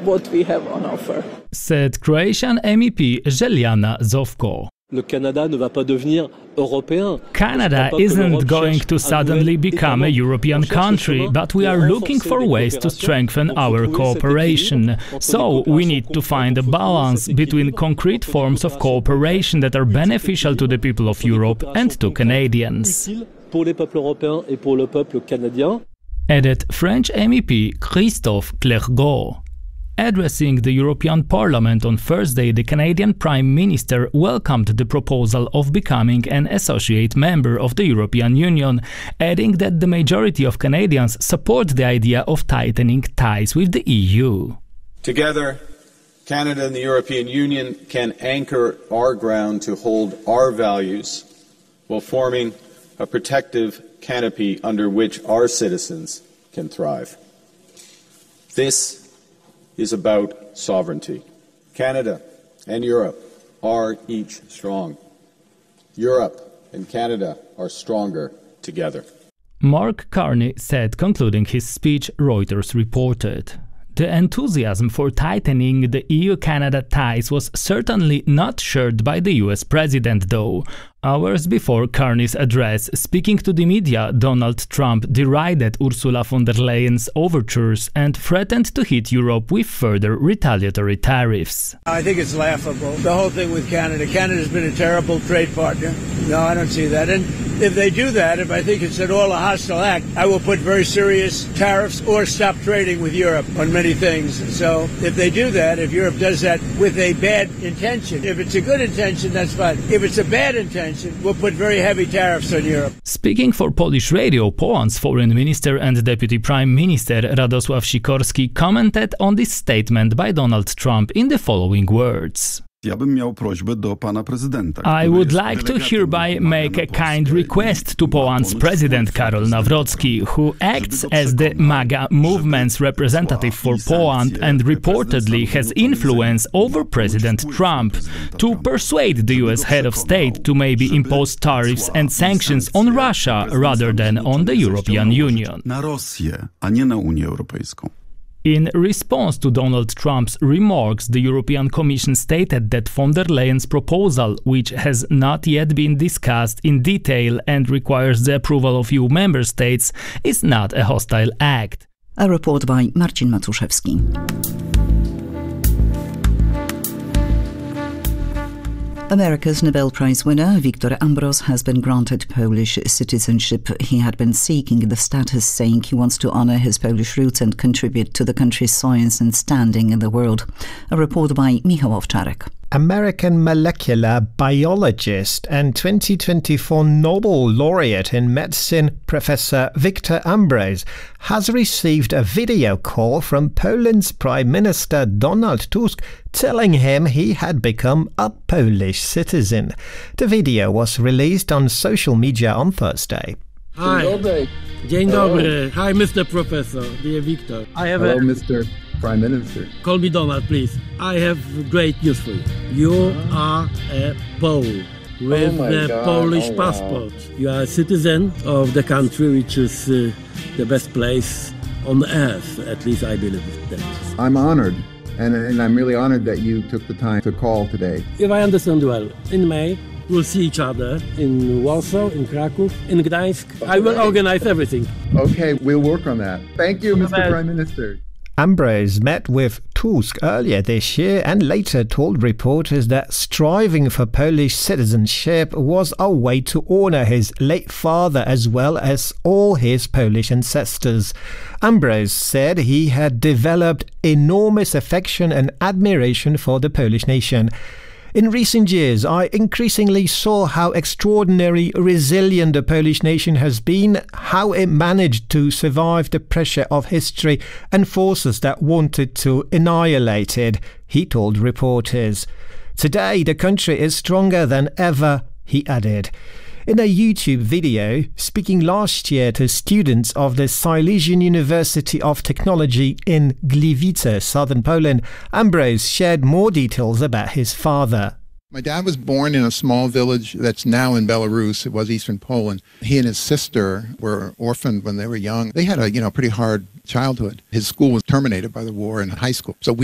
what we have on offer. Said Croatian MEP Željana Zovko. Canada isn't going to suddenly become a European country, but we are looking for ways to strengthen our cooperation. So we need to find a balance between concrete forms of cooperation that are beneficial to the people of Europe and to Canadians. Added French MEP Christophe Clergeau. Addressing the European Parliament on Thursday, the Canadian Prime Minister welcomed the proposal of becoming an associate member of the European Union, adding that the majority of Canadians support the idea of tightening ties with the EU. Together, Canada and the European Union can anchor our ground to hold our values while forming a protective canopy under which our citizens can thrive. This is about sovereignty. Canada and Europe are each strong. Europe and Canada are stronger together. Mark Carney said, concluding his speech, Reuters reported. The enthusiasm for tightening the EU-Canada ties was certainly not shared by the US president, though. Hours before Carney's address, speaking to the media, Donald Trump derided Ursula von der Leyen's overtures and threatened to hit Europe with further retaliatory tariffs. I think it's laughable, the whole thing with Canada. Canada's been a terrible trade partner. No, I don't see that. And if they do that, if I think it's at all a hostile act, I will put very serious tariffs or stop trading with Europe on many things. So if they do that, if Europe does that with a bad intention, if it's a good intention, that's fine. If it's a bad intention, we'll put very heavy tariffs on Europe. Speaking for Polish radio, Poland's foreign minister and deputy prime minister Radosław Sikorski commented on this statement by Donald Trump in the following words. I would like to hereby make a kind request to Poland's President Karol Nawrocki, who acts as the MAGA movement's representative for Poland and reportedly has influence over President Trump, to persuade the US head of state to maybe impose tariffs and sanctions on Russia rather than on the European Union. In response to Donald Trump's remarks, the European Commission stated that von der Leyen's proposal, which has not yet been discussed in detail and requires the approval of EU member states, is not a hostile act. A report by Marcin Matuszewski. America's Nobel Prize winner Victor Ambros has been granted Polish citizenship. He had been seeking the status, saying he wants to honor his Polish roots and contribute to the country's science and standing in the world. A report by Michał Owczarek. American molecular biologist and 2024 Nobel laureate in medicine Professor Victor Ambros has received a video call from Poland's Prime Minister Donald Tusk telling him he had become a Polish citizen. The video was released on social media on Thursday. Hi. Dzień dobry. Hi, Mr. Professor, dear Victor. Hello, Mr. Prime Minister. Call me Donald, please. I have great news for you. You are a Pole with a Polish passport. You are a citizen of the country which is the best place on earth, at least I believe that. I'm honored, and I'm really honored that you took the time to call today. If I understand well, in May, we'll see each other in Warsaw, in Kraków, in Gdańsk. I will organize everything. Okay, we'll work on that. Thank you, Mr. Prime Minister. Ambros met with Tusk earlier this year and later told reporters that striving for Polish citizenship was a way to honor his late father as well as all his Polish ancestors. Ambros said he had developed enormous affection and admiration for the Polish nation. In recent years, I increasingly saw how extraordinarily resilient the Polish nation has been, how it managed to survive the pressure of history and forces that wanted to annihilate it, he told reporters. Today, the country is stronger than ever, he added. In a YouTube video, speaking last year to students of the Silesian University of Technology in Gliwice, southern Poland, Ambros shared more details about his father. My dad was born in a small village that's now in Belarus. It was eastern Poland. He and his sister were orphaned when they were young. They had a pretty hard childhood. His school was terminated by the war in high school. So